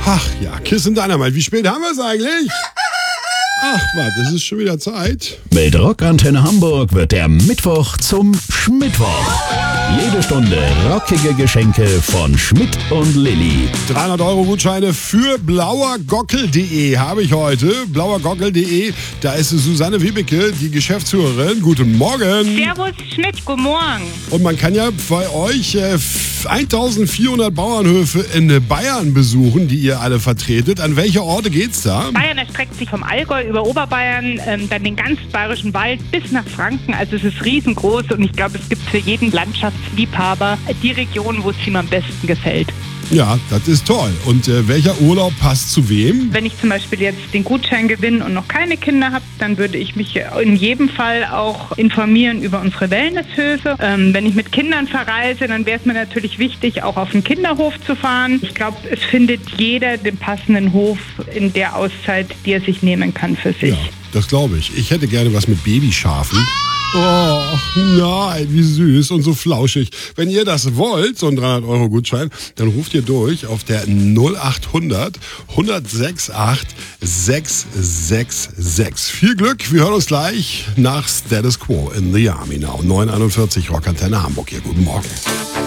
Ach ja, Kiss and Dynamite. Wie spät haben wir es eigentlich? Ach, warte, es ist schon wieder Zeit. Mit Rockantenne Hamburg wird der Mittwoch zum Schmittwoch. Jede Stunde rockige Geschenke von Schmidt und Lilly. 300 € Gutscheine für blauergockel.de habe ich heute. Blauergockel.de, da ist Susanne Wiebeke, die Geschäftsführerin. Guten Morgen. Servus Schmidt, guten Morgen. Und man kann ja bei euch 1400 Bauernhöfe in Bayern besuchen, die ihr alle vertretet. An welche Orte geht's da? Bayern erstreckt sich vom Allgäu über Oberbayern, dann den ganz bayerischen Wald bis nach Franken. Also es ist riesengroß und ich glaube, es gibt für jeden Landschaftsliebhaber die Region, wo es ihm am besten gefällt. Ja, das ist toll. Und welcher Urlaub passt zu wem? Wenn ich zum Beispiel jetzt den Gutschein gewinne und noch keine Kinder habe, dann würde ich mich in jedem Fall auch informieren über unsere Wellnesshöfe. Wenn ich mit Kindern verreise, dann wäre es mir natürlich wichtig, auch auf den Kinderhof zu fahren. Ich glaube, es findet jeder den passenden Hof in der Auszeit, die er sich nehmen kann für sich. Ja, das glaube ich. Ich hätte gerne was mit Babyschafen. Oh, nein, wie süß und so flauschig. Wenn ihr das wollt, so ein 300 € Gutschein, dann ruft ihr durch auf der 0800 106 8 666. Viel Glück, wir hören uns gleich nach Status Quo in the Army Now. 9:41 Rockantenne Hamburg hier. Guten Morgen.